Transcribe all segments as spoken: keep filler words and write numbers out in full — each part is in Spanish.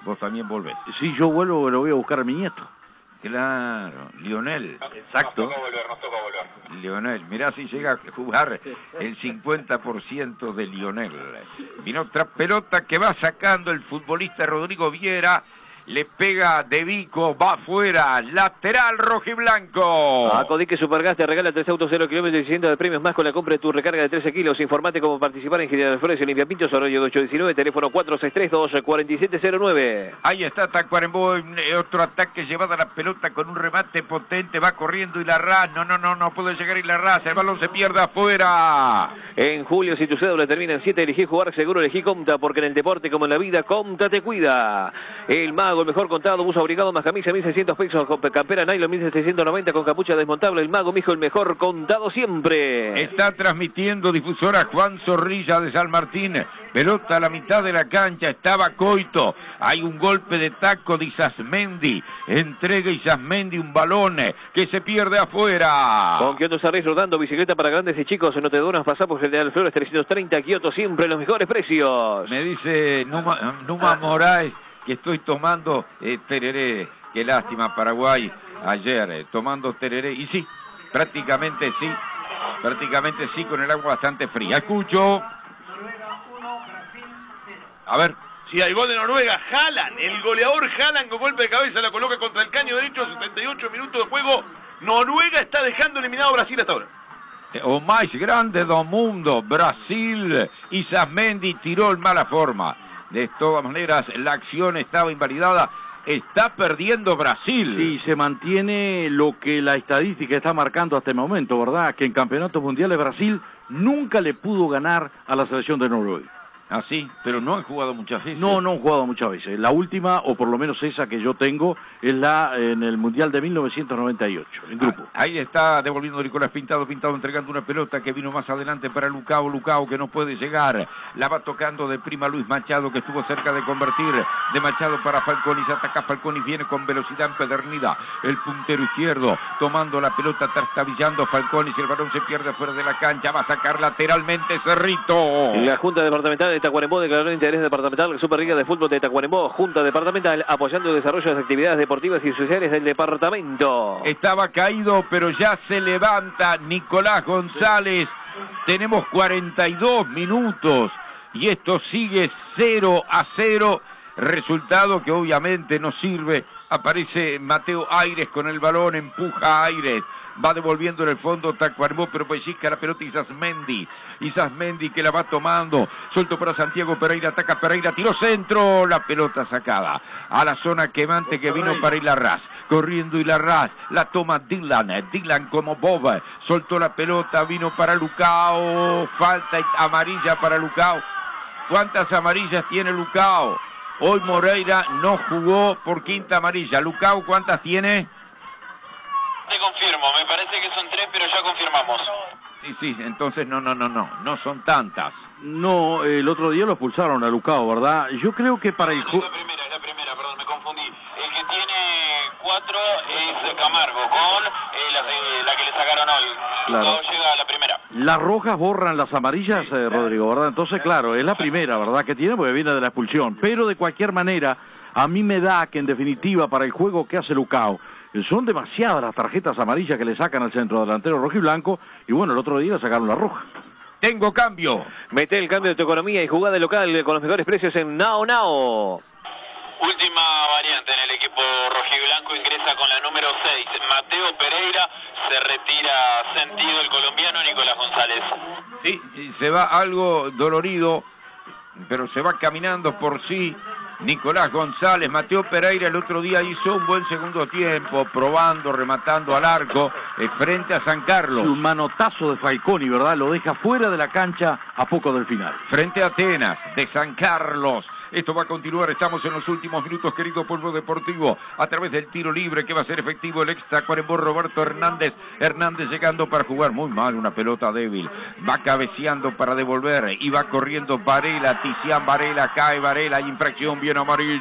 vos también volvés. Si yo vuelvo, lo voy a buscar a mi nieto. Claro, Lionel, Nos exacto. toca volver, nos toca volver. Lionel, mirá si llega a jugar el cincuenta por ciento de Lionel. Vino otra pelota que va sacando el futbolista Rodrigo Viera. Le pega De Vico, va afuera, lateral rojiblanco. A Codique Supergas te regala tres autos cero kilómetros y cientos de premios más con la compra de tu recarga de trece kilos. Informate cómo participar en General Flores y Olimpia Pintos, horario ocho diecinueve, teléfono cuatro seis tres, dos cuatro siete cero nueve. Ahí está Tacuarembó, otro ataque llevada la pelota con un remate potente, va corriendo Ilarraz, no, no, no, no puede llegar Ilarraz, el balón se pierde afuera. En julio, si tu cédula termina en siete, elegí jugar seguro, elegí Comta, porque en el deporte como en la vida, Comta te cuida. El Mago, el mejor contado, bus abrigado más camisa, mil seiscientos pesos, campera nylon, mil setecientos noventa con capucha desmontable. El Mago, mijo, el mejor contado siempre. Está transmitiendo difusora Juan Zorrilla de San Martín. Pelota a la mitad de la cancha, estaba Coito. Hay un golpe de taco de Isasmendi. Entrega Isasmendi un balón que se pierde afuera. Con Kioto Sarris rodando, bicicleta para grandes y chicos. No te donas, pasar por General Flores trescientos treinta. Kioto, siempre los mejores precios. Me dice Numa, Numa Moraes que estoy tomando eh, tereré. Qué lástima, Paraguay ayer eh, tomando tereré. Y sí, prácticamente sí. Prácticamente sí, con el agua bastante fría. Escucho. A ver. Si hay gol de Noruega, Haaland, el goleador Haaland con golpe de cabeza la coloca contra el caño derecho, setenta y ocho minutos de juego. Noruega está dejando eliminado a Brasil hasta ahora. O más grande do mundo, Brasil. Isasmendi tiró en mala forma. De todas maneras, la acción estaba invalidada. Está perdiendo Brasil. Sí, se mantiene lo que la estadística está marcando hasta el momento, ¿verdad? Que en campeonatos mundiales Brasil nunca le pudo ganar a la selección de Noruega. Ah, sí, pero no han jugado muchas veces. No, no han jugado muchas veces. La última, o por lo menos esa que yo tengo, es la en el Mundial de mil novecientos noventa y ocho, en grupo. Ah, ahí está devolviendo Nicolás Pintado, Pintado entregando una pelota que vino más adelante para Lucao, Lucao que no puede llegar. La va tocando de prima Luis Machado, que estuvo cerca de convertir. De Machado para Falconi, se ataca Falconi, viene con velocidad empedernida. El puntero izquierdo, tomando la pelota, trastabillando Falconi, si el balón se pierde fuera de la cancha, va a sacar lateralmente Cerrito. La Junta Departamental de Tacuarembó declaró interés departamental, Superliga de Fútbol de Tacuarembó, Junta Departamental apoyando el desarrollo de actividades deportivas y sociales del departamento. Estaba caído, pero ya se levanta Nicolás González. Tenemos cuarenta y dos minutos y esto sigue cero a cero. Resultado que obviamente no sirve. Aparece Mateo Aires con el balón, empuja a Aires. Va devolviendo en el fondo Tacuarembó, pero pellizca la pelota Isasmendi. Isasmendi que la va tomando. Suelto para Santiago Pereira, ataca Pereira, tiró centro. La pelota sacada a la zona quemante que vino para Ilarraz. Corriendo Ilarraz, la toma Dylan. Dylan como Bob. Soltó la pelota, vino para Lucao. Falta amarilla para Lucao. ¿Cuántas amarillas tiene Lucao? Hoy Moreira no jugó por quinta amarilla. Lucao, ¿cuántas tiene? Te confirmo, me parece que son tres, pero ya confirmamos. Sí, sí, entonces no, no, no, no, no son tantas. No, el otro día lo expulsaron a Lucao, ¿verdad? Yo creo que para el... Es la primera, es la primera, perdón, me confundí. El que tiene cuatro es Camargo, con eh, la, de, la que le sacaron hoy. Claro. Lucao llega a la primera. Las rojas borran las amarillas, eh, Rodrigo, ¿verdad? Entonces, claro, es la primera, ¿verdad? Que tiene, porque viene de la expulsión. Pero de cualquier manera, a mí me da que en definitiva para el juego que hace Lucao, son demasiadas las tarjetas amarillas que le sacan al centro delantero rojiblanco, y bueno, el otro día le sacaron la roja. Tengo cambio. Mete el cambio de tu economía y jugada local con los mejores precios en Nao Nao. Última variante en el equipo rojiblanco, ingresa con la número seis, Mateo Pereira, se retira sentido el colombiano Nicolás González. Sí, se va algo dolorido, pero se va caminando por sí. Nicolás González, Mateo Pereira el otro día hizo un buen segundo tiempo, probando, rematando al arco, eh, frente a San Carlos. Un manotazo de Falconi, ¿verdad? Lo deja fuera de la cancha a poco del final. Frente a Atenas, de San Carlos. Esto va a continuar, estamos en los últimos minutos, querido pueblo deportivo, a través del tiro libre que va a ser efectivo el extra Tacuarembó, Roberto Hernández, Hernández llegando para jugar, muy mal, una pelota débil, va cabeceando para devolver, y va corriendo Varela, Ticián Varela, cae Varela, hay infracción bien amarilla,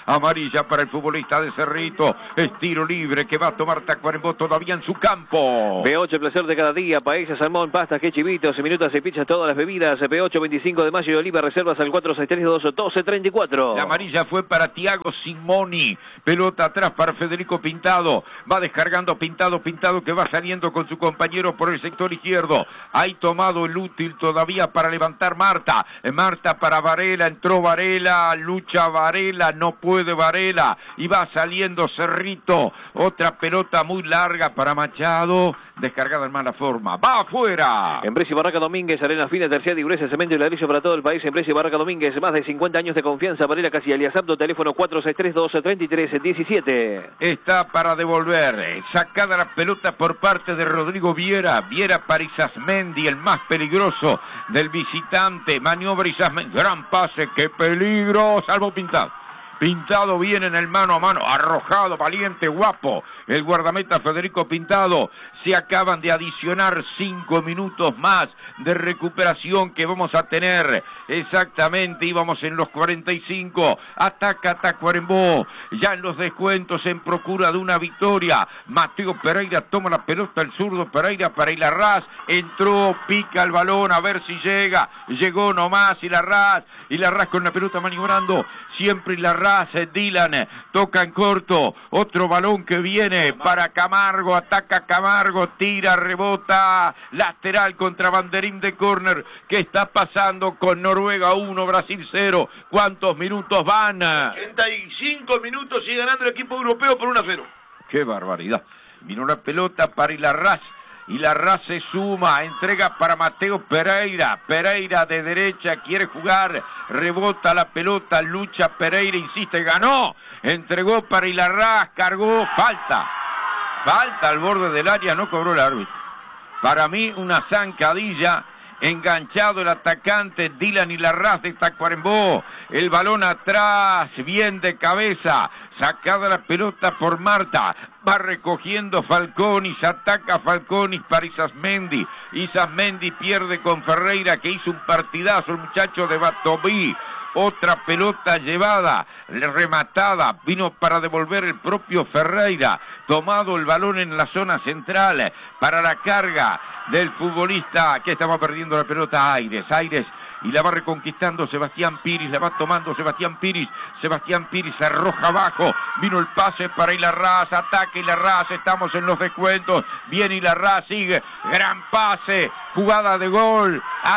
Amarilla para el futbolista de Cerrito. Es tiro libre que va a tomar Tacuarembó todavía en su campo. B ocho, el placer de cada día. Paella, salmón, pastas, que chivitos, minutas y pizzas, todas las bebidas. B ocho, veinticinco de mayo de Oliva, reservas al cuatro seis tres dos uno dos tres cuatro. La amarilla fue para Tiago Simoni. Pelota atrás para Federico Pintado. Va descargando Pintado, Pintado que va saliendo con su compañero por el sector izquierdo. Hay tomado el útil todavía para levantar Marta. Marta para Varela, entró Varela, lucha Varela, no puede Varela. Y va saliendo Cerrito. Otra pelota muy larga para Machado. Descargada en mala forma. ¡Va afuera! Empresa y Barraca Domínguez, arena fina, terciaria y gruesa, cemento y ladrillo para todo el país. Empresa y Barraca Domínguez, más de cincuenta años de confianza. Varela Casi alias Apto, teléfono cuatro seis tres dos tres tres uno siete. Está para devolver. Sacada la pelota por parte de Rodrigo Viera. Viera para Isasmendi, el más peligroso del visitante. Maniobra Isasmendi. Gran pase, qué peligro. Salvo Pintado. Pintado viene en el mano a mano, arrojado, valiente, guapo. El guardameta Federico Pintado. Se acaban de adicionar cinco minutos más de recuperación que vamos a tener. Exactamente, íbamos en los cuarenta y cinco. Ataca Tacuarembó. Ya en los descuentos en procura de una victoria. Mateo Pereira toma la pelota, el zurdo Pereira para Ilarraz. Entró, pica el balón, a ver si llega. Llegó nomás Ilarraz. Ilarraz con la pelota maniobrando. Siempre Ilarraz, Dylan, toca en corto. Otro balón que viene para Camargo. Ataca Camargo, tira, rebota. Lateral contra Banderín de córner. ¿Qué está pasando con Noruega uno, Brasil cero? ¿Cuántos minutos van? ochenta y cinco minutos, sigue ganando el equipo europeo por uno a cero. ¡Qué barbaridad! Vino la pelota para Ilarraz. Ilarraz se suma, entrega para Mateo Pereira. Pereira de derecha, quiere jugar, rebota la pelota, lucha Pereira, insiste, ganó. Entregó para Ilarraz, cargó, falta. Falta al borde del área, no cobró el árbitro. Para mí una zancadilla, enganchado el atacante Dylan Ilarraz de Tacuarembó. El balón atrás, bien de cabeza. Sacada la pelota por Marta. Va recogiendo Falconis, ataca Falconis para Isasmendi. Isasmendi pierde con Ferreira, que hizo un partidazo el muchacho de Batoví. Otra pelota llevada, rematada, vino para devolver el propio Ferreira. Tomado el balón en la zona central para la carga del futbolista que estaba perdiendo la pelota, Aires. Aires y la va reconquistando Sebastián Piris, la va tomando Sebastián Piris, Sebastián Piris arroja abajo, vino el pase para Ilarraz, ataque Ilarraz, estamos en los descuentos, viene Ilarraz, sigue, gran pase, jugada de gol,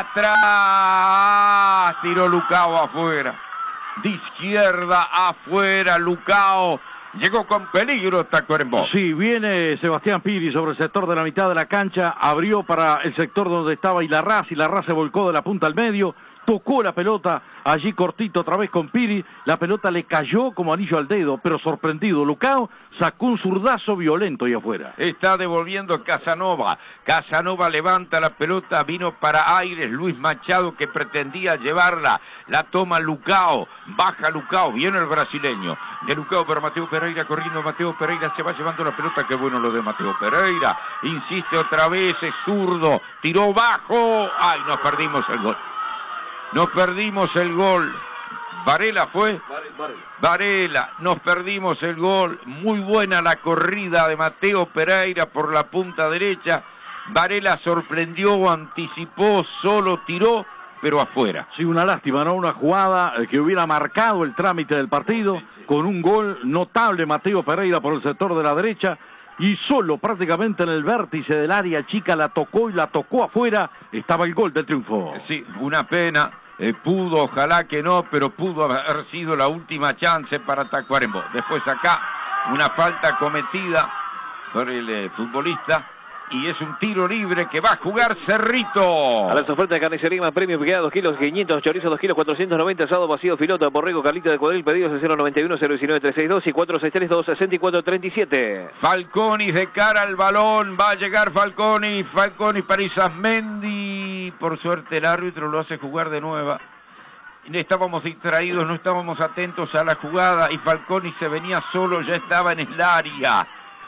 atrás, tiró Lucao afuera, de izquierda afuera, Lucao. Llegó con peligro Tacuarembó. Sí, viene Sebastián Piris sobre el sector de la mitad de la cancha, abrió para el sector donde estaba Ilarraz, Ilarraz se volcó de la punta al medio, tocó la pelota allí cortito otra vez con Piris, la pelota le cayó como anillo al dedo, pero sorprendido Lucao sacó un zurdazo violento y afuera. Está devolviendo Casanova, Casanova levanta la pelota, vino para Aires, Luis Machado que pretendía llevarla, la toma Lucao, baja Lucao, viene el brasileño, de Lucao para Mateo Pereira, corriendo Mateo Pereira, se va llevando la pelota, qué bueno lo de Mateo Pereira, insiste otra vez, es zurdo, tiró bajo, ay, nos perdimos el gol. Nos perdimos el gol. Varela fue. Varela, nos perdimos el gol. Muy buena la corrida de Mateo Pereira por la punta derecha. Varela sorprendió, anticipó, solo tiró, pero afuera. Sí, una lástima, ¿no? Una jugada que hubiera marcado el trámite del partido, con un gol notable Mateo Pereira por el sector de la derecha, y solo prácticamente en el vértice del área chica la tocó y la tocó afuera, estaba el gol del triunfo. Sí, una pena, eh, pudo, ojalá que no, pero pudo haber sido la última chance para Tacuarembó. Después acá, una falta cometida por el eh, futbolista, y es un tiro libre que va a jugar Cerrito. A las ofertas de carnicería más premio, piqueada dos kilos, quinientos, chorizo dos kilos, cuatrocientos noventa, asado vacío, filota, borrego, carlita de cuadril, pedidos de cero noventa y uno, cero diecinueve, trescientos sesenta y dos y cuatro seis tres, dos sesenta y cuatro treinta y siete. Falconis de cara al balón, va a llegar Falconis, Falconis para Isasmendi, por suerte el árbitro lo hace jugar de nueva. Estábamos distraídos, no estábamos atentos a la jugada y Falconis se venía solo, ya estaba en el área.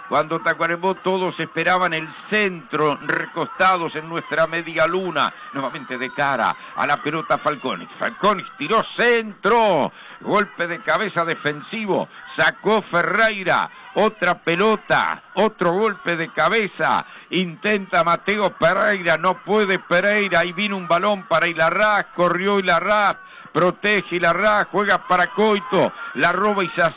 cuando Tacuarembó todos esperaban el centro, recostados en nuestra media luna, nuevamente de cara a la pelota Falconi. Falconi tiró centro, golpe de cabeza defensivo, sacó Ferreira, otra pelota, otro golpe de cabeza, intenta Mateo Pereira, no puede Pereira, ahí vino un balón para Ilarraz, corrió Ilarraz, protege Ilarraz, juega para Coito, la roba y se